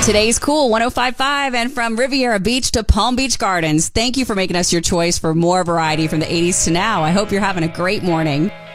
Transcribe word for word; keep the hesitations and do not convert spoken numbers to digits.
Today's Cool one oh five point five, and from Riviera Beach to Palm Beach Gardens. Thank you for making us your choice for more variety from the eighties to now. I hope you're having a great morning.